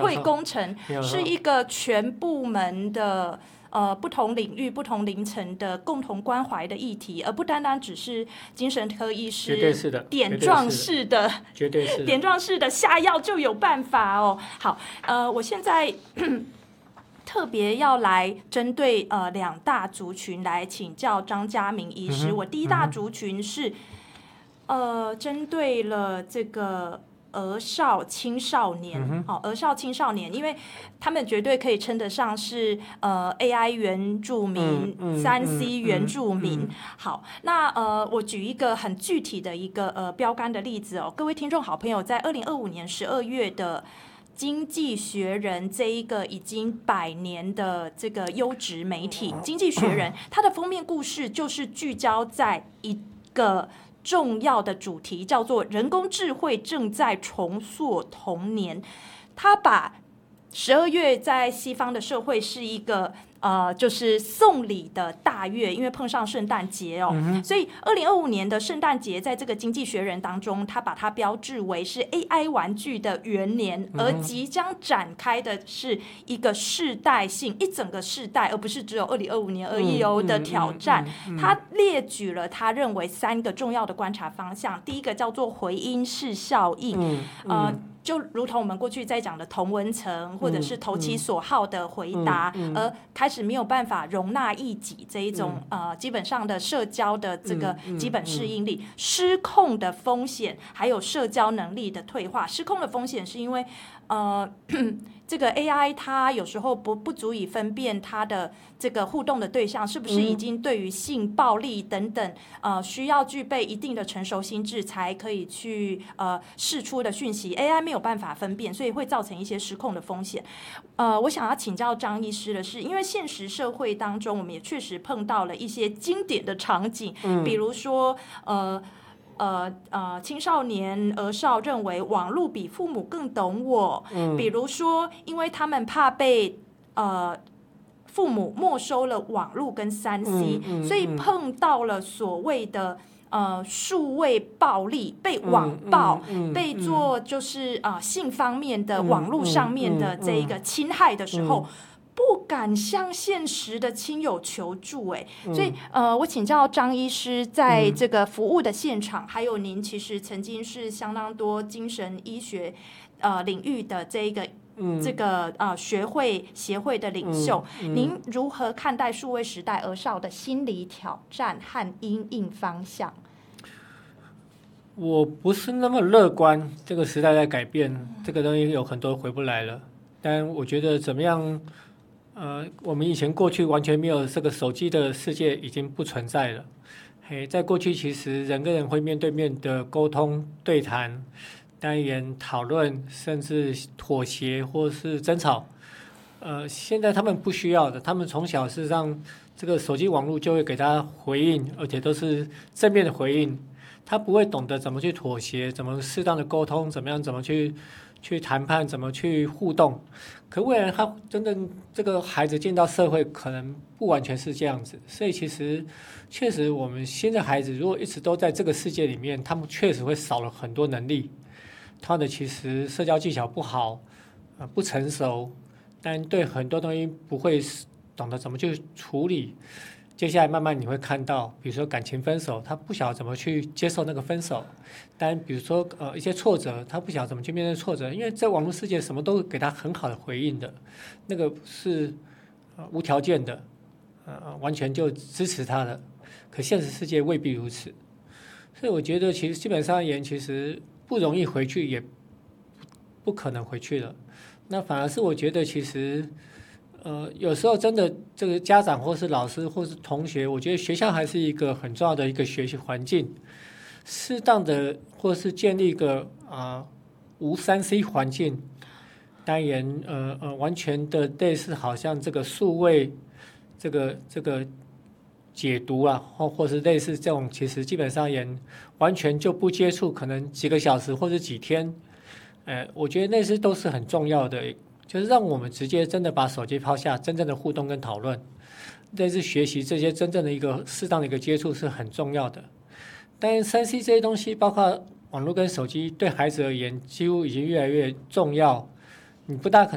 会工程是一个全部门的不同领域、不同龄层的共同关怀的议题，而不单单只是精神科医师点状式的、点状式的下药就有办法哦。好，我现在特别要来针对2大族群来请教张嘉明医师。我第一大族群是针对了这个儿少青少年，儿少青少年，因为他们绝对可以称得上是AI 原住民、3C 原住民。好，那我举一个很具体的一个标杆的例子哦，各位听众好朋友，在2025年12月的经济学人这一个已经100年的这个优质媒体，经济学人，它的封面故事就是聚焦在一个重要的主题，叫做人工智慧正在重塑童年。他把12月在西方的社会是一个就是送礼的大月，因为碰上圣诞节哦，所以2025年的圣诞节在这个经济学人当中，他把它标志为是 AI 玩具的元年，而即将展开的是一个世代性一整个世代，而不是只有2025年而已的挑战。他列举了他认为3个重要的观察方向，第一个叫做回音式效应，就如同我们过去在讲的同温层或者是投其所好的回答，而开始没有办法容纳异己这一种基本上的社交的这个基本适应力，失控的风险，还有社交能力的退化。失控的风险是因为这个 AI 它有时候不足以分辨它的这个互动的对象是不是已经对于性暴力等等需要具备一定的成熟心智才可以去释出的讯息 AI 没有办法分辨，所以会造成一些失控的风险。我想要请教张医师的是，因为现实社会当中我们也确实碰到了一些经典的场景，比如说青少年儿少认为网络比父母更懂我，比如说因为他们怕被父母没收了网络跟3C，所以碰到了所谓的数位暴力，被网暴，被做就是性方面的网络上面的这一个侵害的时候，不敢向现实的亲友求助，所以我请教张医师，在这个服务的现场，还有您其实曾经是相当多精神医学领域的这个学会协会的领袖，您如何看待数位时代儿少的心理挑战和因应方向？ 我不是那么乐观，这个时代在改变，这个东西有很多回不来了。但我觉得怎么样？我们以前过去完全没有这个手机的世界已经不存在了。在过去其实人跟人会面对面的沟通、对谈、单元讨论，甚至妥协或是争吵。现在他们不需要的，他们从小事实上这个手机网络就会给他回应，而且都是正面的回应。他不会懂得怎么去妥协，怎么适当的沟通，怎么去谈判，怎么去互动。可未来他真正这个孩子进到社会，可能不完全是这样子。所以确实我们现在孩子如果一直都在这个世界里面，他们确实会少了很多能力。他的其实社交技巧不好，不成熟，但对很多东西不会懂得怎么去处理。接下来慢慢你会看到，比如说感情分手，他不晓得怎么去接受那个分手；但比如说一些挫折，他不晓得怎么去面对挫折，因为在网络世界什么都给他很好的回应的，那个是无条件的，完全就支持他的。可现实世界未必如此，所以我觉得其实基本上而言，其实不容易回去，也不可能回去了。那反而是我觉得其实。有时候真的这个家长或是老师或是同学，我觉得学校还是一个很重要的一个学习环境，适当的或是建立一个无3C 环境，当然完全的类似好像这个数位这个解读啊，或是类似这种，其实基本上也完全就不接触，可能几个小时或者几天，我觉得那些都是很重要的。就是让我们直接真的把手机抛下，真正的互动跟讨论，但是学习这些真正的一个适当的一个接触是很重要的。但 3C 这些东西，包括网络跟手机，对孩子而言几乎已经越来越重要。你不大可